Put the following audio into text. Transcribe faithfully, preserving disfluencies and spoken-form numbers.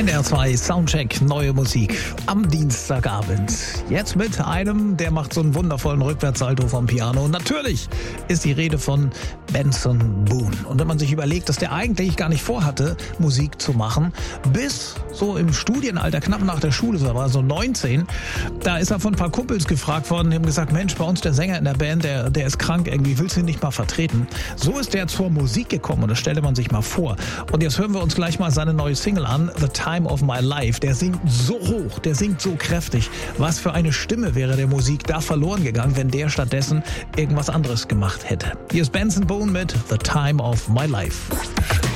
N D R zwei Soundcheck, neue Musik am Dienstagabend. Jetzt mit einem, der macht so einen wundervollen Rückwärtssalto vom Piano. Und natürlich ist die Rede von Benson Boone. Und wenn man sich überlegt, dass der eigentlich gar nicht vorhatte, Musik zu machen, bis so im Studienalter, knapp nach der Schule, so war so neunzehn, da ist er von ein paar Kumpels gefragt worden, die haben gesagt, Mensch, bei uns der Sänger in der Band, der, der ist krank, irgendwie willst du ihn nicht mal vertreten? So ist der zur Musik gekommen und das stelle man sich mal vor. Und jetzt hören wir uns gleich mal seine neue Single an, The Time of My Life. Der singt so hoch, der singt so kräftig. Was für eine Stimme wäre der Musik da verloren gegangen, wenn der stattdessen irgendwas anderes gemacht hätte. Hier ist Benson Boone mit The Time of My Life.